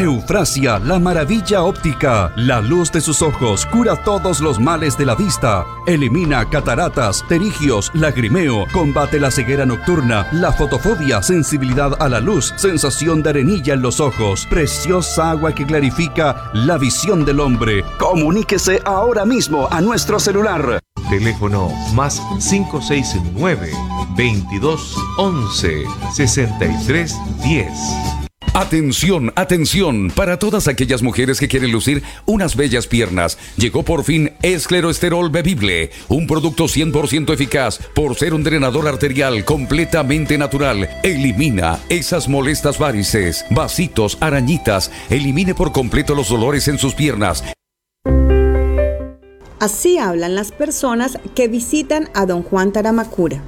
Eufrasia, la maravilla óptica. La luz de sus ojos cura todos los males de la vista. Elimina cataratas, pterigios, lagrimeo. Combate la ceguera nocturna, la fotofobia, sensibilidad a la luz, sensación de arenilla en los ojos. Preciosa agua que clarifica la visión del hombre. Comuníquese ahora mismo a nuestro celular. Teléfono más 569 22 11 63 10. Atención, atención, para todas aquellas mujeres que quieren lucir unas bellas piernas, llegó por fin Escleroesterol Bebible, un producto 100% eficaz por ser un drenador arterial completamente natural. Elimina esas molestas varices, vasitos, arañitas, elimine por completo los dolores en sus piernas. Así hablan las personas que visitan a Don Juan Taramacura.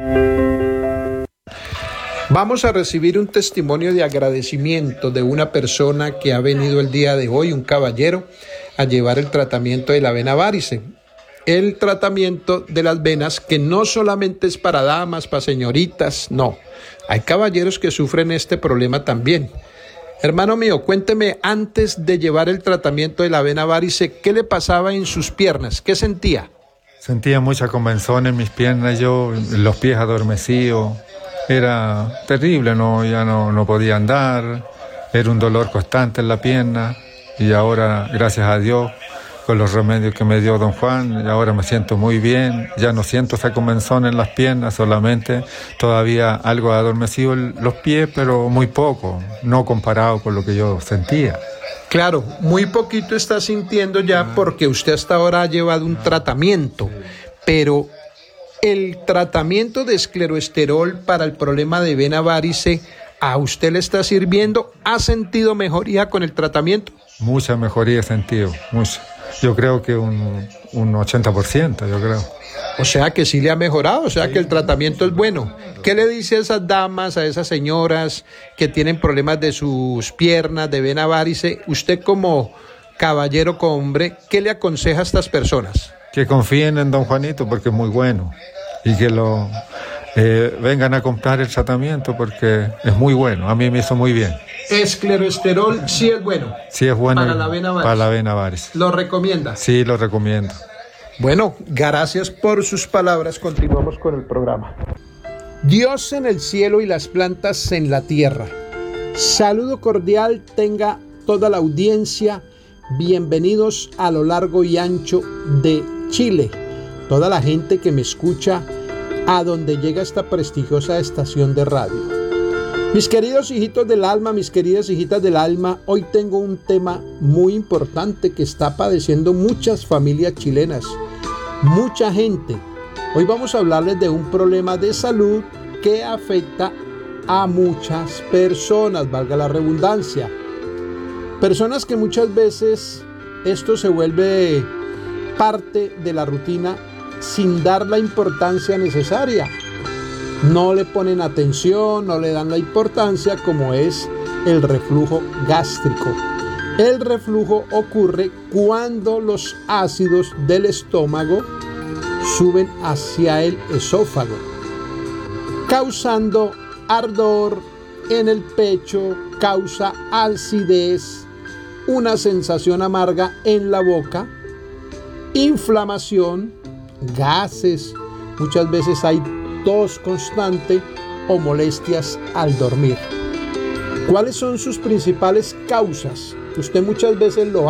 Vamos a recibir un testimonio de agradecimiento de una persona que ha venido el día de hoy, un caballero, a llevar el tratamiento de la vena varice. El tratamiento de las venas que no solamente es para damas, para señoritas, no. Hay caballeros que sufren este problema también. Hermano mío, cuénteme, antes de llevar el tratamiento de la vena varice, ¿qué le pasaba en sus piernas? ¿Qué sentía? Sentía mucha comezón en mis piernas, los pies adormecidos. Era terrible, ya no podía andar, era un dolor constante en la pierna y ahora, gracias a Dios, con los remedios que me dio Don Juan, y ahora me siento muy bien, ya no siento esa comezón en las piernas, solamente todavía algo adormecido en los pies, pero muy poco, no comparado con lo que yo sentía. Claro, muy poquito está sintiendo ya porque usted hasta ahora ha llevado un tratamiento, pero el tratamiento de escleroesterol para el problema de vena varice, ¿a usted le está sirviendo? ¿Ha sentido mejoría con el tratamiento? Mucha mejoría he sentido, mucha. Yo creo que un 80%, yo creo. O sea que sí le ha mejorado, o sea que el tratamiento es bueno. ¿Qué le dice a esas damas, a esas señoras que tienen problemas de sus piernas, de vena varice? Usted como caballero, como hombre, ¿qué le aconseja a estas personas? Que confíen en Don Juanito porque es muy bueno y que vengan a comprar el tratamiento porque es muy bueno, a mí me hizo muy bien. Escleroesterol sí es bueno. Sí es bueno para la vena varice. Para la vena varice. ¿Lo recomienda? Sí, lo recomiendo. Bueno, gracias por sus palabras. Continuamos con el programa. Dios en el cielo y las plantas en la tierra. Saludo cordial tenga toda la audiencia. Bienvenidos a lo largo y ancho de Chile. Toda la gente que me escucha a donde llega esta prestigiosa estación de radio. Mis queridos hijitos del alma, mis queridas hijitas del alma, hoy tengo un tema muy importante que está padeciendo muchas familias chilenas, mucha gente. Hoy vamos a hablarles de un problema de salud que afecta a muchas personas, valga la redundancia. Personas que muchas veces esto se vuelve parte de la rutina sin dar la importancia necesaria. No le ponen atención, no le dan la importancia como es el reflujo gástrico. El reflujo ocurre cuando los ácidos del estómago suben hacia el esófago, causando ardor en el pecho, causa acidez, una sensación amarga en la boca, inflamación, gases, muchas veces hay tos constante o molestias al dormir. ¿Cuáles son sus principales causas? Usted muchas veces lo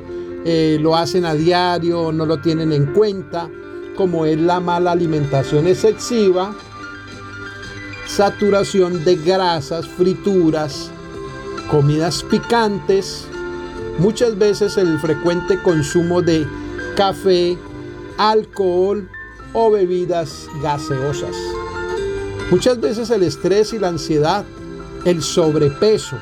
hacen a diario, no lo tienen en cuenta, como es la mala alimentación excesiva, saturación de grasas, frituras, comidas picantes, muchas veces el frecuente consumo de café, alcohol o bebidas gaseosas. Muchas veces el estrés y la ansiedad, el sobrepeso,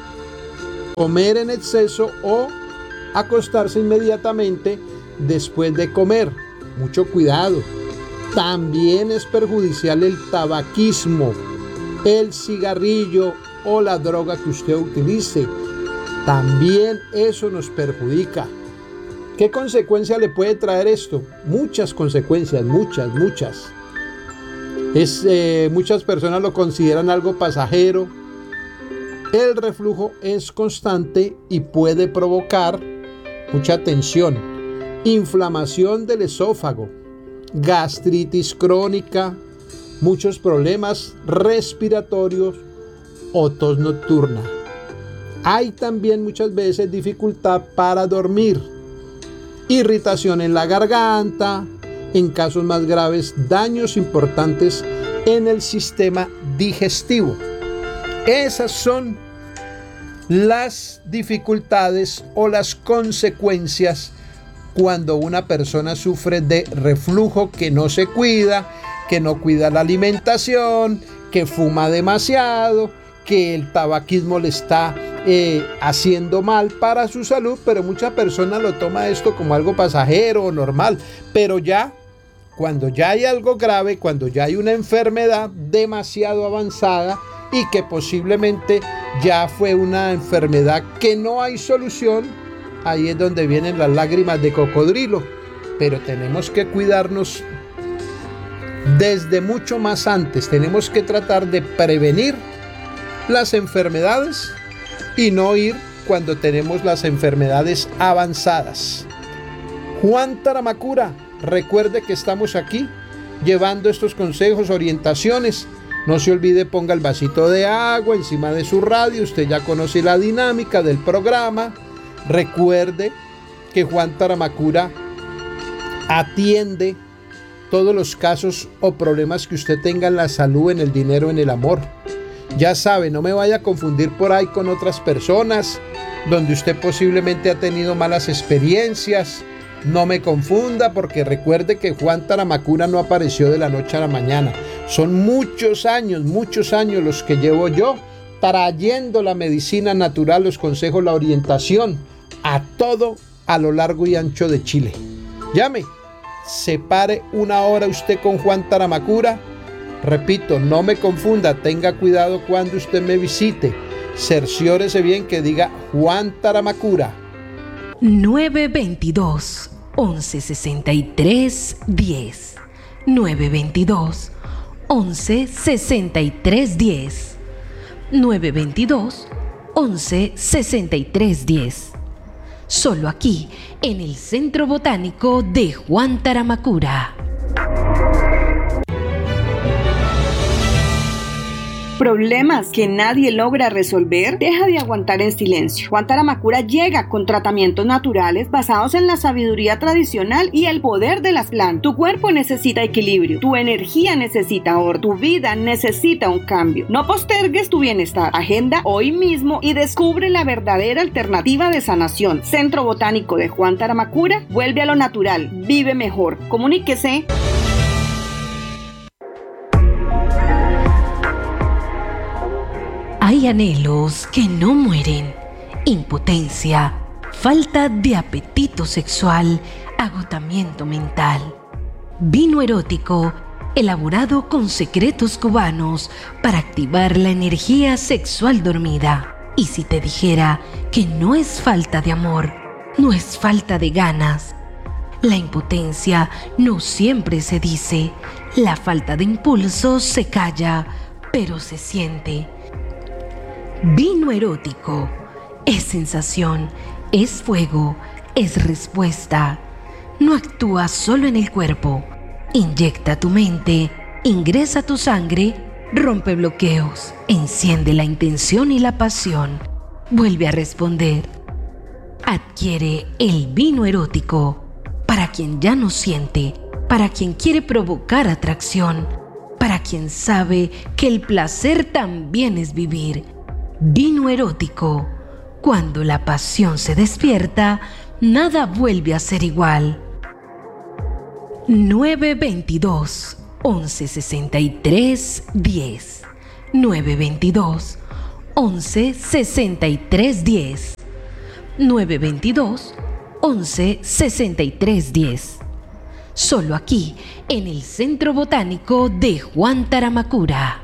comer en exceso o acostarse inmediatamente después de comer. Mucho cuidado. También es perjudicial el tabaquismo, el cigarrillo o la droga que usted utilice. También eso nos perjudica. ¿Qué consecuencia le puede traer esto? Muchas consecuencias, muchas. Muchas personas lo consideran algo pasajero, El reflujo es constante y puede provocar, mucha tensión, inflamación del esófago, gastritis crónica, muchos problemas respiratorios o tos nocturna. Hay también muchas veces dificultad para dormir, irritación en la garganta, en casos más graves, daños importantes en el sistema digestivo. Esas son las dificultades o las consecuencias cuando una persona sufre de reflujo, que no se cuida, que no cuida la alimentación, que fuma demasiado, que el tabaquismo le está haciendo mal para su salud, pero mucha persona lo toma esto como algo pasajero o normal, pero ya cuando ya hay algo grave, cuando ya hay una enfermedad demasiado avanzada y que posiblemente ya fue una enfermedad que no hay solución, ahí es donde vienen las lágrimas de cocodrilo. Pero tenemos que cuidarnos desde mucho más antes. Tenemos que tratar de prevenir las enfermedades y no ir cuando tenemos las enfermedades avanzadas. Juan Taramacura, recuerde que estamos aquí llevando estos consejos, orientaciones. No se olvide, ponga el vasito de agua encima de su radio. Usted ya conoce la dinámica del programa. Recuerde que Juan Taramacura atiende todos los casos o problemas que usted tenga en la salud, en el dinero, en el amor. Ya sabe, no me vaya a confundir por ahí con otras personas donde usted posiblemente ha tenido malas experiencias. No me confunda, porque recuerde que Juan Taramacura no apareció de la noche a la mañana. Son muchos años los que llevo yo trayendo la medicina natural, los consejos, la orientación a todo a lo largo y ancho de Chile. Llame, separe una hora usted con Juan Taramacura. Repito, no me confunda, tenga cuidado cuando usted me visite. Cerciórese bien que diga Juan Taramacura. 922 1163 10 922 1163 10 922 1163 10. Solo aquí en el Centro Botánico de Juan Taramacura. ¿Problemas que nadie logra resolver? Deja de aguantar en silencio. Juan Taramacura llega con tratamientos naturales basados en la sabiduría tradicional y el poder de las plantas. Tu cuerpo necesita equilibrio, tu energía necesita orden, tu vida necesita un cambio. No postergues tu bienestar. Agenda hoy mismo y descubre la verdadera alternativa de sanación. Centro Botánico de Juan Taramacura, vuelve a lo natural, vive mejor. Comuníquese. Hay anhelos que no mueren, impotencia, falta de apetito sexual, agotamiento mental. Vino erótico, elaborado con secretos cubanos para activar la energía sexual dormida. Y si te dijera que no es falta de amor, no es falta de ganas. La impotencia no siempre se dice, la falta de impulso se calla, pero se siente. Vino erótico es sensación, es fuego, es respuesta. No actúa solo en el cuerpo. Inyecta tu mente, ingresa tu sangre, rompe bloqueos, enciende la intención y la pasión. Vuelve a responder. Adquiere el vino erótico para quien ya no siente, para quien quiere provocar atracción, para quien sabe que el placer también es vivir. Vino erótico. Cuando la pasión se despierta, nada vuelve a ser igual. 922 1163 10 922 1163 10 922 1163 10. Solo aquí en el Centro Botánico de Juan Taramacura.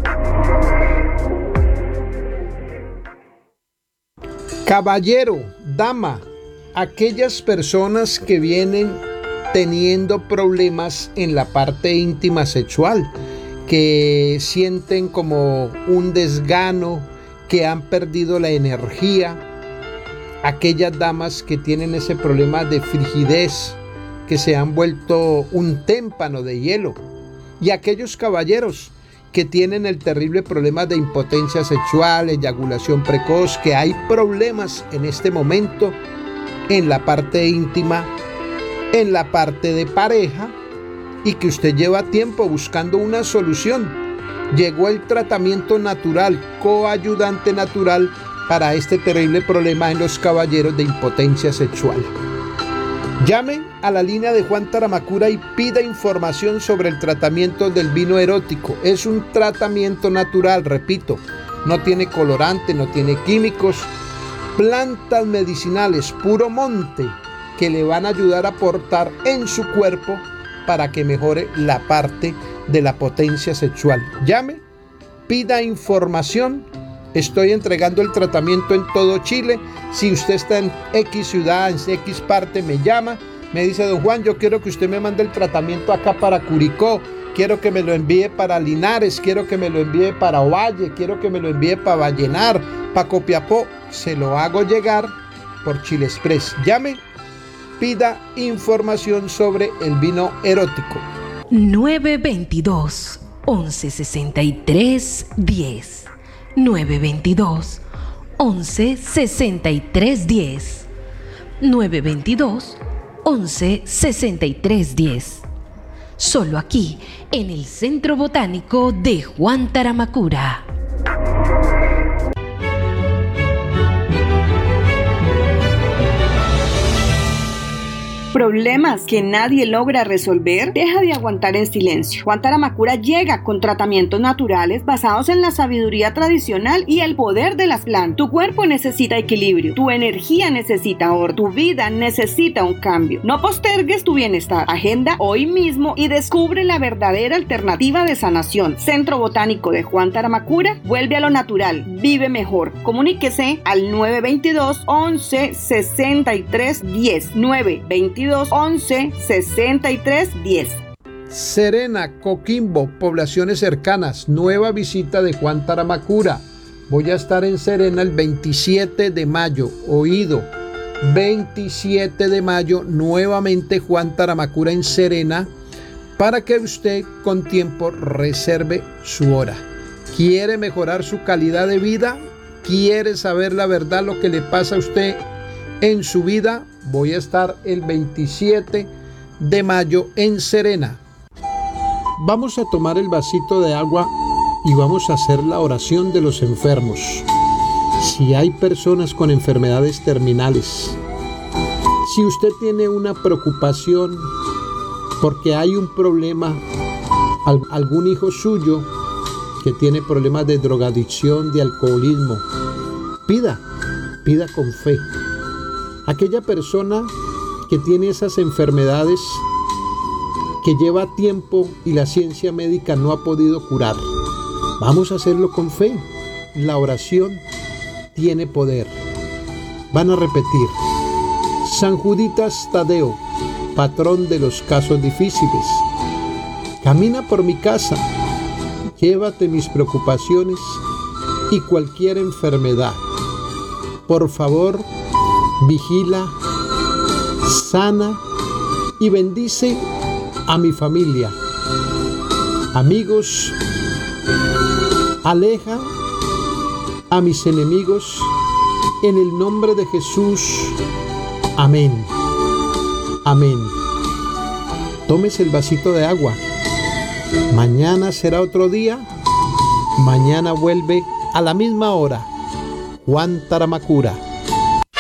Caballero, dama, aquellas personas que vienen teniendo problemas en la parte íntima sexual, que sienten como un desgano, que han perdido la energía, aquellas damas que tienen ese problema de frigidez, que se han vuelto un témpano de hielo, y aquellos caballeros que tienen el terrible problema de impotencia sexual, eyaculación precoz, que hay problemas en este momento en la parte íntima, en la parte de pareja, y que usted lleva tiempo buscando una solución. Llegó el tratamiento natural, coayudante natural para este terrible problema en los caballeros de impotencia sexual. Llame a la línea de Juan Taramacura y pida información sobre el tratamiento del vino erótico. Es un tratamiento natural, repito, no tiene colorante, no tiene químicos, plantas medicinales, puro monte, que le van a ayudar a aportar en su cuerpo para que mejore la parte de la potencia sexual. Llame, pida información. Estoy entregando el tratamiento en todo Chile. Si usted está en X ciudad, en X parte, me llama, me dice: don Juan, yo quiero que usted me mande el tratamiento acá para Curicó, quiero que me lo envíe para Linares, quiero que me lo envíe para Ovalle, quiero que me lo envíe para Vallenar, para Copiapó. Se lo hago llegar por Chile Express. Llame, pida información sobre el vino erótico. 922 1163 10. 922 1163 10. 922 1163 10. Solo aquí en el Centro Botánico de Juan Taramacura. ¿Problemas que nadie logra resolver? Deja de aguantar en silencio. Juan Taramacura llega con tratamientos naturales basados en la sabiduría tradicional y el poder de las plantas. Tu cuerpo necesita equilibrio, tu energía necesita orden, tu vida necesita un cambio. No postergues tu bienestar. Agenda hoy mismo y descubre la verdadera alternativa de sanación. Centro Botánico de Juan Taramacura, vuelve a lo natural, vive mejor. Comuníquese al 922 11 63 10. 922 11 63 10. Serena, Coquimbo, poblaciones cercanas, nueva visita de Juan Taramacura. Voy a estar en Serena el 27 de mayo, oído, 27 de mayo, nuevamente Juan Taramacura en Serena, para que usted con tiempo reserve su hora. ¿Quiere mejorar su calidad de vida? ¿Quiere saber la verdad, lo que le pasa a usted en su vida? Voy a estar el 27 de mayo en Serena. Vamos a tomar el vasito de agua y vamos a hacer la oración de los enfermos. Si hay personas con enfermedades terminales, si usted tiene una preocupación porque hay un problema, algún hijo suyo que tiene problemas de drogadicción, de alcoholismo, pida con fe. Aquella persona que tiene esas enfermedades que lleva tiempo y la ciencia médica no ha podido curar, vamos a hacerlo con fe. La oración tiene poder. Van a repetir: San Juditas Tadeo, patrón de los casos difíciles, camina por mi casa, llévate mis preocupaciones y cualquier enfermedad. Por favor, vigila, sana y bendice a mi familia. Amigos, aleja a mis enemigos en el nombre de Jesús. Amén. Amén. Tómese el vasito de agua. Mañana será otro día. Mañana vuelve a la misma hora. Juan Taramacura.